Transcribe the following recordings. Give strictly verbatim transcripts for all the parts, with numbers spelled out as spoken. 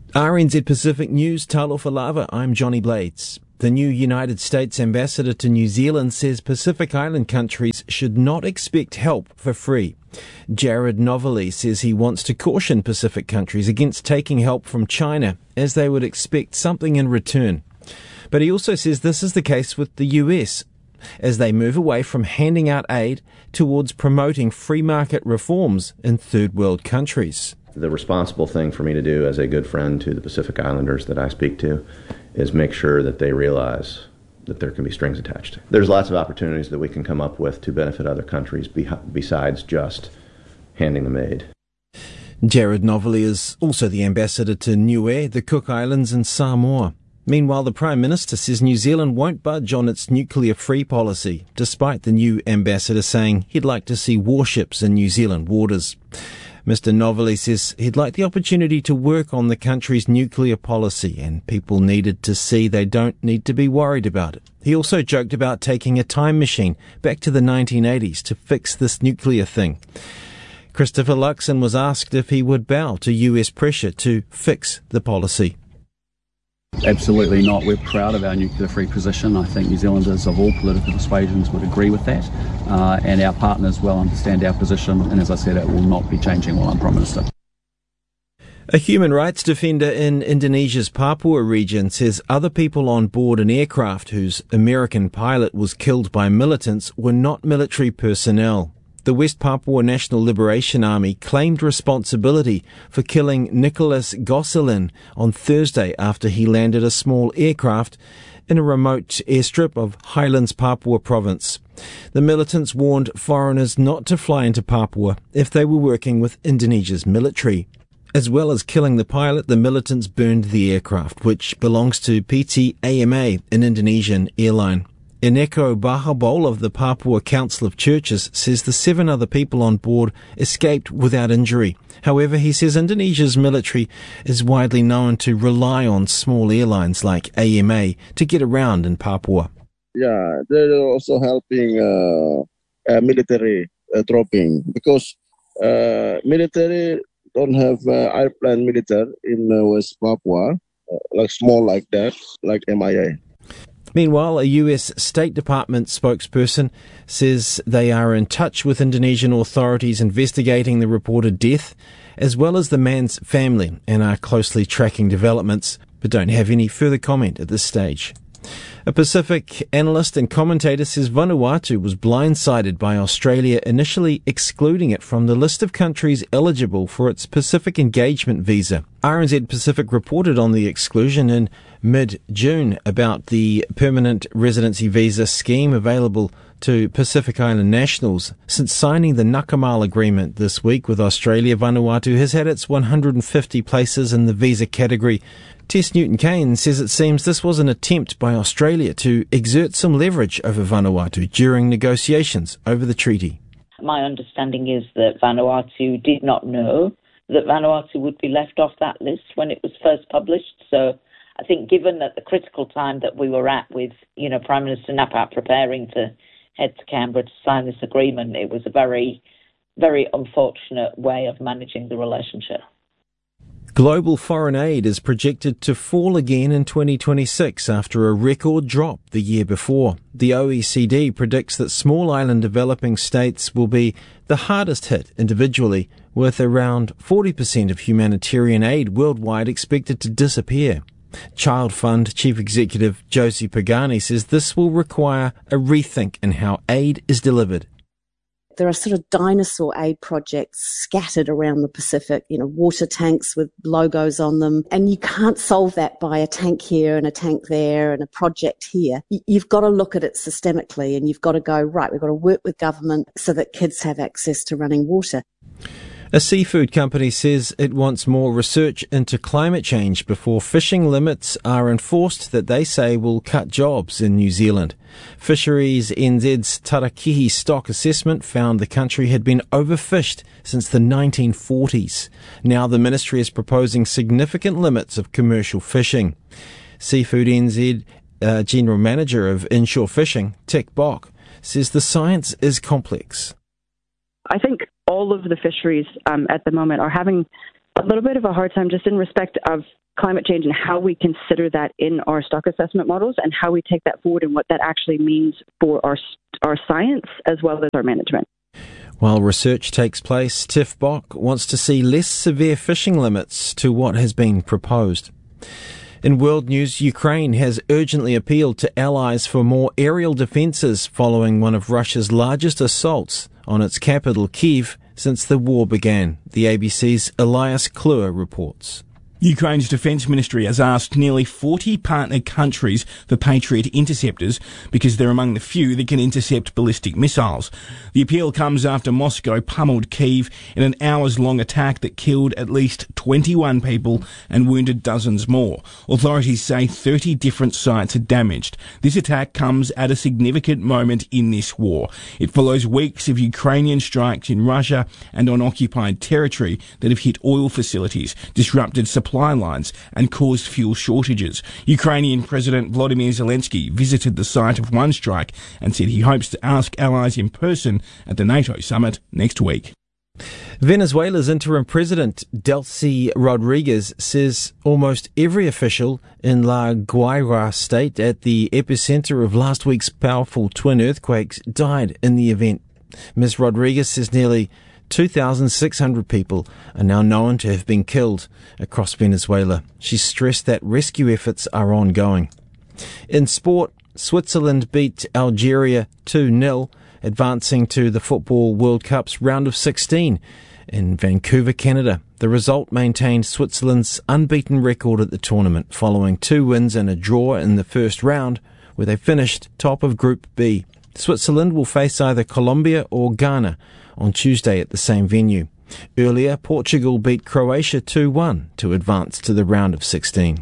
R N Z Pacific News, Talofa Lava, I'm Johnny Blades. The new United States ambassador to New Zealand says Pacific Island countries should not expect help for free. Jared Novalee says he wants to caution Pacific countries against taking help from China, as they would expect something in return. But he also says this is the case with the U S, as they move away from handing out aid towards promoting free market reforms in third world countries. The responsible thing for me to do as a good friend to the Pacific Islanders that I speak to is make sure that they realize that there can be strings attached. There's lots of opportunities that we can come up with to benefit other countries besides just handing them aid. Jared Novalee is also the ambassador to Niue, the Cook Islands and Samoa. Meanwhile, the Prime Minister says New Zealand won't budge on its nuclear-free policy, despite the new ambassador saying he'd like to see warships in New Zealand waters. Mister Novalee says he'd like the opportunity to work on the country's nuclear policy, and people needed to see they don't need to be worried about it. He also joked about taking a time machine back to the nineteen eighties to fix this nuclear thing. Christopher Luxon was asked if he would bow to U S pressure to fix the policy. Absolutely not. We're proud of our nuclear-free position. I think New Zealanders of all political persuasions would agree with that, uh, and our partners well understand our position, and as I said, it will not be changing while I'm Prime Minister. A human rights defender in Indonesia's Papua region says other people on board an aircraft whose American pilot was killed by militants were not military personnel. The West Papua National Liberation Army claimed responsibility for killing Nicholas Gosselin on Thursday after he landed a small aircraft in a remote airstrip of Highlands, Papua province. The militants warned foreigners not to fly into Papua if they were working with Indonesia's military. As well as killing the pilot, the militants burned the aircraft, which belongs to P T A M A, an Indonesian airline. Ineko Bahabol of the Papua Council of Churches says the seven other people on board escaped without injury. However, he says Indonesia's military is widely known to rely on small airlines like A M A to get around in Papua. Yeah, they're also helping uh, uh, military uh, dropping because uh, military don't have uh, airplane military in uh, West Papua, uh, like small like that, like M I A. Meanwhile, a U S State Department spokesperson says they are in touch with Indonesian authorities investigating the reported death, as well as the man's family, and are closely tracking developments, but don't have any further comment at this stage. A Pacific analyst and commentator says Vanuatu was blindsided by Australia initially excluding it from the list of countries eligible for its Pacific Engagement visa. R N Z Pacific reported on the exclusion in mid-June about the permanent residency visa scheme available to Pacific Island nationals. Since signing the Nakamal agreement this week with Australia, Vanuatu has had its one hundred fifty places in the visa category. Tess Newton-Kane says it seems this was an attempt by Australia to exert some leverage over Vanuatu during negotiations over the treaty. My understanding is that Vanuatu did not know that Vanuatu would be left off that list when it was first published. So I think given that the critical time that we were at with, you know, Prime Minister Napat preparing to head to Canberra to sign this agreement, it was a very, very unfortunate way of managing the relationship. Global foreign aid is projected to fall again in twenty twenty-six after a record drop the year before. The O E C D predicts that small island developing states will be the hardest hit individually, with around forty percent of humanitarian aid worldwide expected to disappear. Child Fund Chief Executive Josie Pagani says this will require a rethink in how aid is delivered. There are sort of dinosaur aid projects scattered around the Pacific, you know, water tanks with logos on them. And you can't solve that by a tank here and a tank there and a project here. You've got to look at it systemically, and you've got to go, right, we've got to work with government so that kids have access to running water. A seafood company says it wants more research into climate change before fishing limits are enforced that they say will cut jobs in New Zealand. Fisheries N Z's Tarakihi stock assessment found the country had been overfished since the nineteen forties. Now the ministry is proposing significant limits of commercial fishing. Seafood N Z uh, General Manager of Inshore Fishing, Tick Bock, says the science is complex. I think all of the fisheries um, at the moment are having a little bit of a hard time just in respect of climate change and how we consider that in our stock assessment models and how we take that forward and what that actually means for our our science as well as our management. While research takes place, Tiff Bock wants to see less severe fishing limits to what has been proposed. In world news, Ukraine has urgently appealed to allies for more aerial defences following one of Russia's largest assaults on its capital, Kyiv, since the war began. The A B C's Elias Kluwer reports. Ukraine's Defence Ministry has asked nearly forty partner countries for Patriot interceptors because they're among the few that can intercept ballistic missiles. The appeal comes after Moscow pummeled Kyiv in an hours-long attack that killed at least twenty-one people and wounded dozens more. Authorities say thirty different sites are damaged. This attack comes at a significant moment in this war. It follows weeks of Ukrainian strikes in Russia and on occupied territory that have hit oil facilities, disrupted supply supply lines and caused fuel shortages. Ukrainian President Volodymyr Zelensky visited the site of one strike and said he hopes to ask allies in person at the NATO summit next week. Venezuela's interim president, Delcy Rodriguez, says almost every official in La Guaira state at the epicenter of last week's powerful twin earthquakes died in the event. Miz Rodriguez says nearly two thousand six hundred people are now known to have been killed across Venezuela. She stressed that rescue efforts are ongoing. In sport, Switzerland beat Algeria two nil, advancing to the Football World Cup's round of sixteen in Vancouver, Canada. The result maintained Switzerland's unbeaten record at the tournament, following two wins and a draw in the first round, where they finished top of Group B. Switzerland will face either Colombia or Ghana on Tuesday at the same venue. Earlier, Portugal beat Croatia two one to advance to the round of sixteen.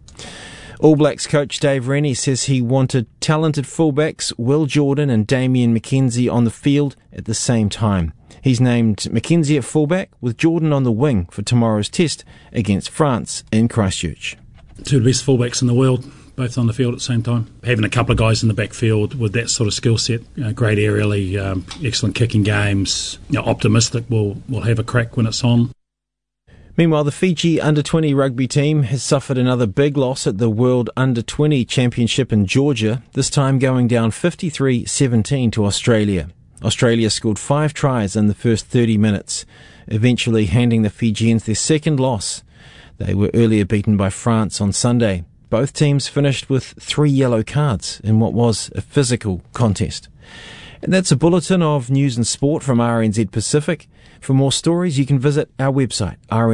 All Blacks coach Dave Rennie says he wanted talented fullbacks Will Jordan and Damien McKenzie on the field at the same time. He's named McKenzie at fullback with Jordan on the wing for tomorrow's test against France in Christchurch. Two of the best fullbacks in the world, both on the field at the same time. Having a couple of guys in the backfield with that sort of skill set, you know, great aerially, um, excellent kicking games, you know, optimistic we'll, we'll have a crack when it's on. Meanwhile, the Fiji under twenty rugby team has suffered another big loss at the World under twenty Championship in Georgia, this time going down fifty-three seventeen to Australia. Australia scored five tries in the first thirty minutes, eventually handing the Fijians their second loss. They were earlier beaten by France on Sunday. Both teams finished with three yellow cards in what was a physical contest. And that's a bulletin of news and sport from R N Z Pacific. For more stories, you can visit our website,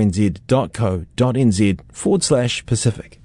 rnz.co.nz forward slash Pacific.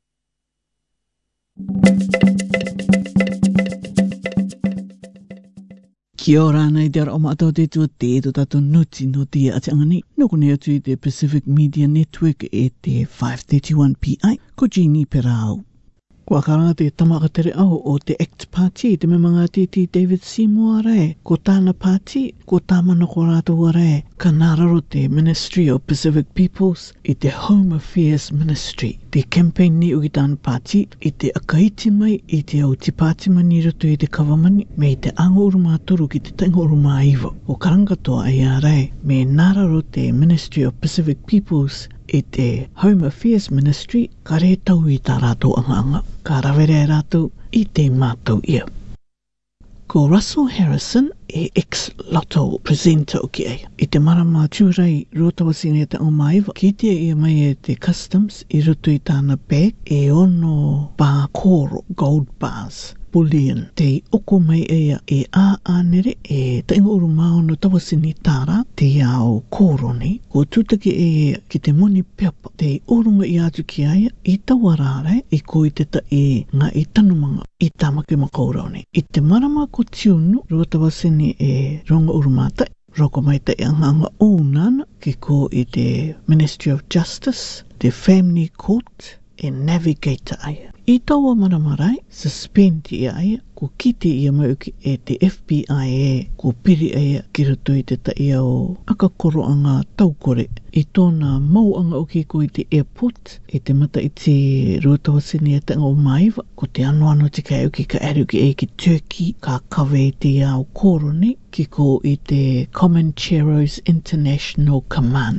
Kia ora nei te ara o mātou te tua te eto tātou nuti no te atangani. Noko nei atu I te Pacific Media Network e te five thirty-one P I. Ko Jeannie Perau. Kua karanga te tamaka tere au o te ACT Party, te memanga te te David Seymour rai. Ko tāna party, ko tāmana ko rātou rai. Ka nāraro te Ministry of Pacific Peoples I te Home Affairs Ministry. Te campaign ni o ki tāna party, I te akaiti mai, I te au te party mani roto I te kawamani, me te ango uruma turu ki te taingo uruma iwa. O karanga toa ai a rai, me nāraro te Ministry of Pacific Peoples I te Home Affairs Ministry, ka re tau I tā rātou anganga. Ka rawere ai rātou I te mātou ia. Ko Russell Harrison e ex-lotto presenter o ki ai. I te marama tūrei rotawasine te o maiva. Ki te ia mai e te customs I roto I tāna bag e ono bar koro, gold bars. Bullion. Te oko mai ea e a anere e tainga uru maono tawasini tāra te ao kōroni. Ko tūtaki e ki te moni peapa. Te orunga I atu ki aia I tawarare I ko I te ta e ngā I tanumanga I tāmake makauroni. I te marama ko tiunu rotawasini e ronga uru mātai. Roko mai te anganga o nana ki ko I te Ministry of Justice, te Family Court e Navigator aia. I taua maramarai, suspend ia aia, ko kite ia mauki e te F B I e, ko piri aia ki roto I te taia o akakoro anga taukore. I tōna mauanga o ki ko I te airport, e te mata I te ruatawasini e tanga o maiva, ko te anoano te kai uki ka aruki e ki Turkey, ka kawe I te ao kōroni, ki ko I te Comancheros International Commander.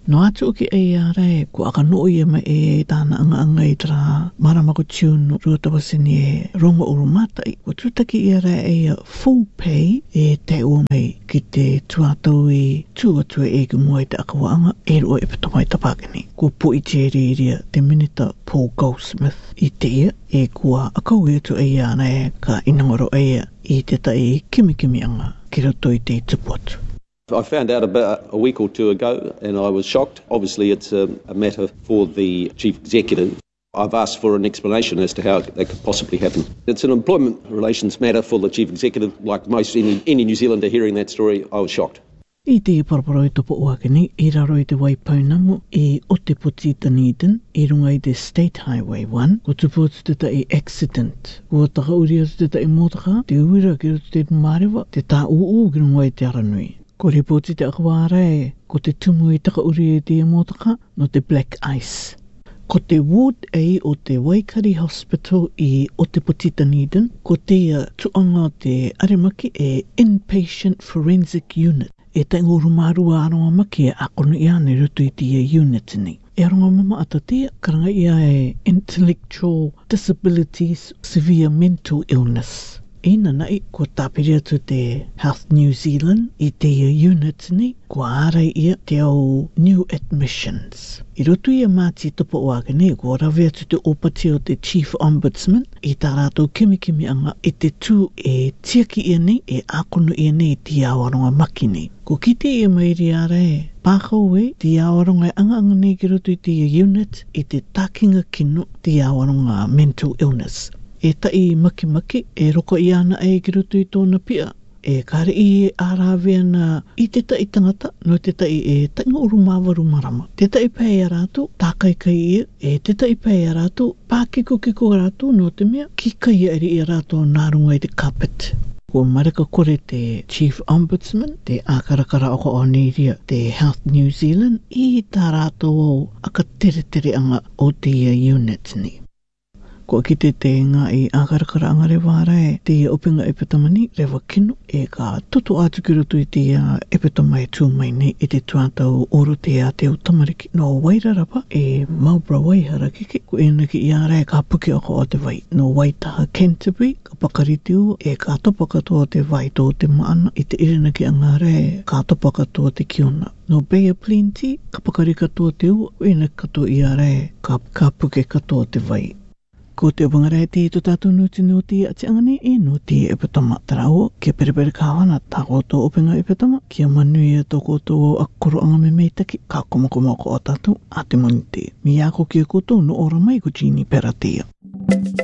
No atu ki e are ko aka no ia ma e tana anga anga i tra marama ko tune ruta wasini e ronga urumata i ko tutaki i are e full pay e te ua mai ki te tuatau i tuatua e ki mua i te akawaanga e rua e pata mai tapakini. Ko po i te ria te minita Paul Goldsmith i te ia e kua akau e tu e ana e ka inangoro e i te tai kimi kimi anga ki roto i te tupuatu. I found out about a week or two ago and I was shocked. Obviously it's a, a matter for the Chief Executive. I've asked for an explanation as to how that could possibly happen. It's an employment relations matter for the Chief Executive. Like most any, any New Zealander hearing that story, I was shocked. I te parapara i topo uakini, i raro i te waipaunango i Otepoti Dunedin, i runga i te State Highway one, ko tupotu te tai accident. Ko taka uri atu te tai motaka, te uira ki roto te marewa, te tā uu ki runga i te aranui. Ko ripoti te akawara e, ko te tumu i taka uri i te motaka, no te black ice. Ko te ward A o te Waikari Hospital i Otepoti Dunedin, ko te tuanga te arimaki e Inpatient Forensic Unit. E te ngoro marua aronga maki e akono i ane rutu i tia unit ni. E aronga mama ata tia, karanga ia e intellectual disabilities, severe mental illness. Ina nai, ko tāpiri atu te Health New Zealand i tia unit ni, ko arai ia te au new admissions. I rotu ia māti topo wākene, ko rawe atu te opati o te Chief Ombudsman, i tā rātou kimi kimi anga, i te tū e tiaki ia nei, e akono ia nei ti awaronga maki nei. Ko kite ia mairi ara e, pākau e, ti awaronga anga anga nei ki rotu i te unit, i te takinga kino, ti awaronga mental illness. E tai maki maki, e roko i ana e ki rotu i tōna pia. E kare i ārawea na i te tai tangata, no te tai e tainga uru mawaru marama. Te tai pēi a rātou, tākai kai ia, e te tai pēi a rātou, pākiko kiko rātou, no te mea, ki kai eri i rātou nārunga i te carpet. Ko marika kore te Chief Ombudsman, te ākarakara oko o Niria, te Health New Zealand, i tā rātou aka tere tere anga o te unit ni. Ko ki te te ngā i ākarakara anga rewa rai, te opinga epetamani rewa kino, e ka toto atu ki roto i te epetamai tū mai nei i te tuatau oro te a te o tamariki. No wairarapa e Marlborough Waihara kiki, ko ena ki i a rai ka puki ako o te vai. No Waitaha Canterbury, ka pakariti u, e ka topa katoa te vai tō te maana, i te irina ki anga rai, ka topa katoa te kiona. No Bay of Plenty, ka pakari katoa te u, o ena katoa i a rai, ka, ka puki katoa te vai. Ko te wangarai te to tātou nuti nuti a te angani e nuti e petama tarao, kia perepere kāwana tā koto openga e petama, kia manui e tō koto o akoro anga me meitaki, ka komakoma ko o tātou a te monite. Mi ako kia koto no ora mai ko Jeannie Peratea.